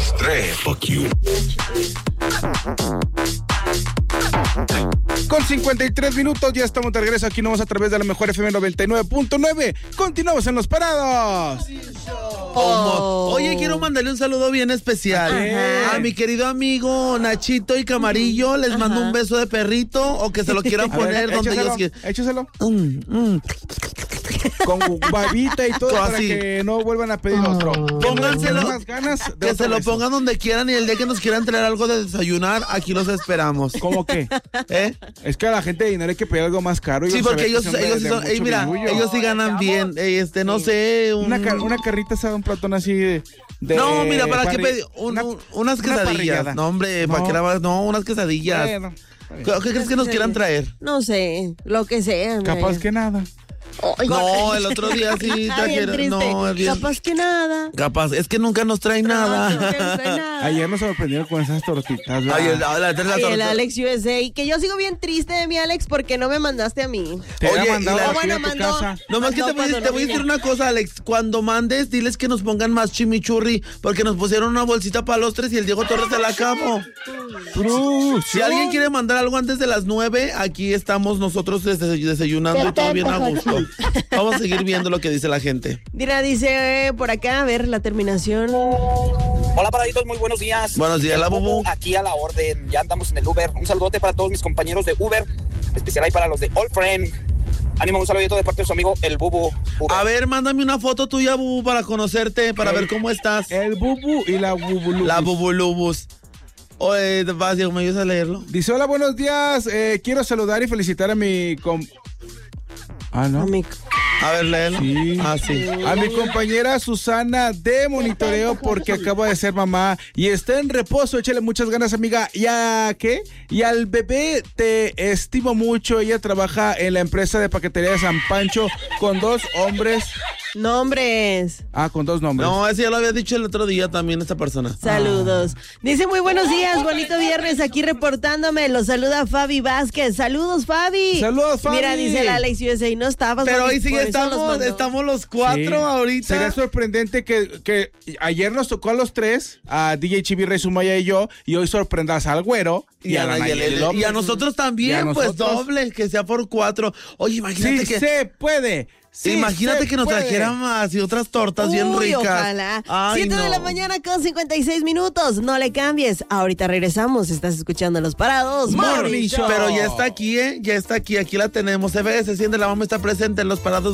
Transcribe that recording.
2, 3, fuck you. Con 53 minutos ya estamos de regreso aquí nomás a través de la mejor FM 99.9. Continuamos en Los Parados. Oye, quiero mandarle un saludo bien especial a mi querido amigo Nachito y Camarillo. Les mando un beso de perrito o que se lo quieran poner donde ellos quieran. Échaselo. Con babita y todo para que no vuelvan a pedir otro. Pónganselo, más ganas de que se lo pongan donde quieran y el día que nos quieran traer algo de desayunar, aquí los esperamos. ¿Cómo qué? Es que a la gente de dinero hay que pedir algo más caro. Sí, porque ellos mira, ellos sí ganan bien. No sé. Una carrita asada, un platón así de no, mira, ¿para qué pedir? Unas quesadillas. No, hombre, ¿para qué la? No, unas quesadillas. Bueno, ¿qué crees que nos quieran traer? No sé, lo que sea. Capaz que nada. No, el otro día sí trajeron. No, capaz que nada. Capaz, es que nunca nos traen nada. Ayer nos sorprendieron con esas tortitas. El Alex USA. Que yo sigo bien triste de mi Alex porque no me mandaste a mí. Oye, mandó. Nomás que te voy a decir una cosa, Alex. Cuando mandes, diles que nos pongan más chimichurri porque nos pusieron una bolsita para los 3 y el Diego Torres se la acabó. Si alguien quiere mandar algo antes de las 9, aquí estamos nosotros desayunando y todo bien a gusto. Vamos a seguir viendo lo que dice la gente. Mira, dice por acá, a ver la terminación. Hola, paraditos, muy buenos días. Buenos días, la Bubu. Aquí a la orden, ya andamos en el Uber. Un saludote para todos mis compañeros de Uber, especial ahí para los de All Friend. Ánimo, un saludito de parte de su amigo, el Bubu. Uber. A ver, mándame una foto tuya, Bubu, para conocerte, para ver cómo estás. El Bubu y la Bubulubus. La Bubulubus. Oye, Diego, ¿me ayudas a leerlo? Dice, hola, buenos días. Quiero saludar y felicitar a mi... ¿no? A ver, léelo. Sí. Sí. A mi compañera Susana de monitoreo porque acaba de ser mamá y está en reposo. Échale muchas ganas, amiga. ¿Y a qué? Y al bebé te estimo mucho. Ella trabaja en la empresa de paquetería de San Pancho con 2 hombres. Nombres. Con 2 nombres. No, ese ya lo había dicho el otro día también esta persona. Saludos. Dice muy buenos días, bonito viernes, aquí reportándome. Los saluda Fabi Vázquez. Saludos, Fabi. Saludos, Fabi. Mira, dice la Alex USA, no estabas. Pero hoy sí estamos los 4 ahorita. Sería sorprendente que ayer nos tocó a los 3, a DJ Chibi, Rey Sumaya y yo, y hoy sorprendas al Güero y a Nayeli López. Y a nosotros también, pues doble, que sea por 4. Oye, imagínate que... se puede. Sí, imagínate que nos trajeran más y otras tortas bien ricas. Ojalá. Ay, 7 de la mañana con 56 minutos. No le cambies. Ahorita regresamos. Estás escuchando Los Parados Morning Show. Pero ya está aquí, Ya está aquí. Aquí la tenemos. FS100 de la Mamá está presente en Los Parados